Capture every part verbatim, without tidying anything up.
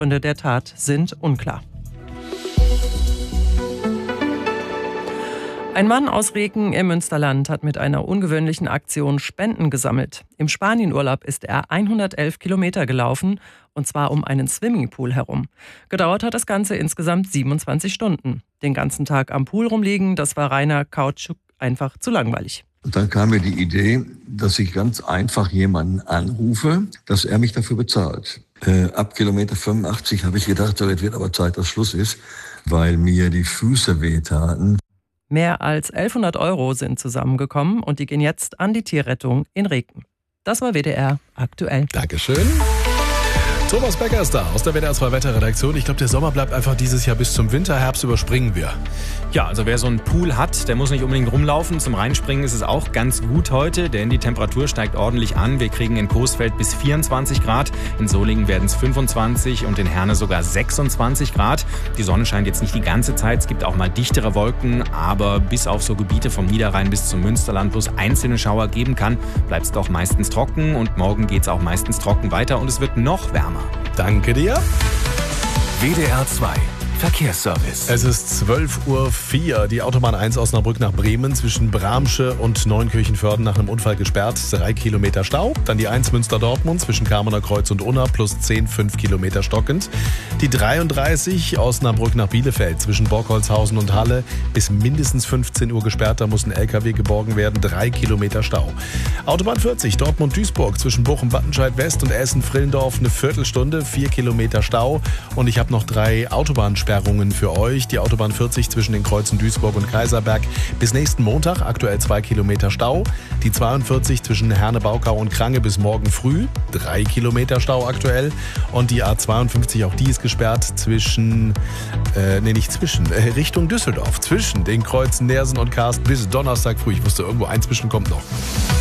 Gründe der Tat sind unklar. Ein Mann aus Reken im Münsterland hat mit einer ungewöhnlichen Aktion Spenden gesammelt. Im Spanienurlaub ist er hundertelf Kilometer gelaufen, und zwar um einen Swimmingpool herum. Gedauert hat das Ganze insgesamt siebenundzwanzig Stunden. Den ganzen Tag am Pool rumliegen, das war reiner Kautschuk einfach zu langweilig. Und dann kam mir die Idee, dass ich ganz einfach jemanden anrufe, dass er mich dafür bezahlt. Äh, ab Kilometer fünfundachtzig habe ich gedacht, so, jetzt wird aber Zeit, dass Schluss ist, weil mir die Füße wehtaten. Mehr als elfhundert Euro sind zusammengekommen und die gehen jetzt an die Tierrettung in Reken. Das war W D R aktuell. Dankeschön. Thomas Becker ist da aus der W D R zwei Wetterredaktion. Ich glaube, der Sommer bleibt einfach dieses Jahr bis zum Winter. Herbst überspringen wir. Ja, also wer so einen Pool hat, der muss nicht unbedingt rumlaufen. Zum Reinspringen ist es auch ganz gut heute, denn die Temperatur steigt ordentlich an. Wir kriegen in Coesfeld bis vierundzwanzig Grad, in Solingen werden es fünfundzwanzig und in Herne sogar sechsundzwanzig Grad. Die Sonne scheint jetzt nicht die ganze Zeit, es gibt auch mal dichtere Wolken, aber bis auf so Gebiete vom Niederrhein bis zum Münsterland, wo es einzelne Schauer geben kann, bleibt es doch meistens trocken und morgen geht es auch meistens trocken weiter und es wird noch wärmer. Danke dir. W D R zwei Verkehrsservice. Es ist zwölf Uhr vier. Die Autobahn eins Osnabrück nach Bremen zwischen Bramsche und Neunkirchenvörden nach einem Unfall gesperrt. Drei Kilometer Stau. Dann die eins Münster-Dortmund zwischen Kamener Kreuz und Unna plus zehn, fünf Kilometer stockend. Die dreiunddreißig Osnabrück nach Bielefeld zwischen Borkholzhausen und Halle bis mindestens fünfzehn Uhr gesperrt. Da muss ein L K W geborgen werden. Drei Kilometer Stau. Autobahn vierzig Dortmund-Duisburg zwischen Bochum-Wattenscheid-West und Essen-Frillendorf eine Viertelstunde. Vier Kilometer Stau. Und ich habe noch drei Autobahnsperrungen für euch. Die Autobahn vierzig zwischen den Kreuzen Duisburg und Kaiserberg bis nächsten Montag, aktuell zwei Kilometer Stau. Die zweiundvierzig zwischen Herne-Baukau und Krange bis morgen früh, drei Kilometer Stau aktuell. Und die A zweiundfünfzig, auch die ist gesperrt zwischen, äh, nee nicht zwischen, äh, Richtung Düsseldorf, zwischen den Kreuzen Nersen und Karst bis Donnerstag früh. Ich wusste, irgendwo eins zwischen kommt noch.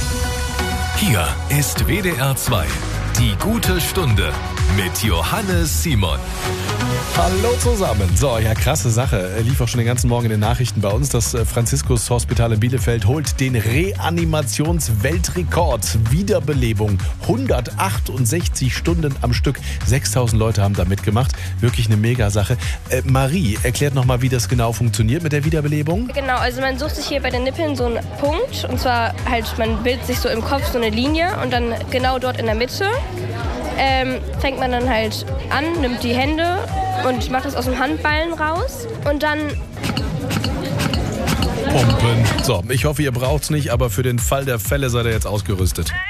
Hier ist W D R zwei, die gute Stunde mit Johannes Simon. Hallo zusammen. So, ja, krasse Sache. Lief auch schon den ganzen Morgen in den Nachrichten bei uns. Das Franziskus Hospital in Bielefeld holt den Reanimationsweltrekord. Wiederbelebung. hundertachtundsechzig Stunden am Stück. sechstausend Leute haben da mitgemacht. Wirklich eine Mega-Sache. Äh, Marie, erklärt nochmal, wie das genau funktioniert mit der Wiederbelebung. Genau, also man sucht sich hier bei den Nippeln so einen Punkt. Und zwar halt, man bildet sich so im Kopf so eine Linie und dann genau dort in der Mitte ähm, fängt man dann halt an, nimmt die Hände und macht das aus dem Handballen raus und dann Pumpen. So, ich hoffe, ihr braucht's nicht, aber für den Fall der Fälle seid ihr jetzt ausgerüstet.